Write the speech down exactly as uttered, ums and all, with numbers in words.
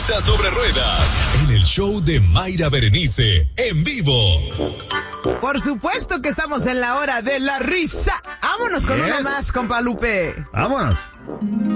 Risa sobre Ruedas, en el show de Mayra Berenice, en vivo. Por supuesto que estamos en la hora de la risa. Vámonos con Yes. uno más, compa Lupe. Vámonos.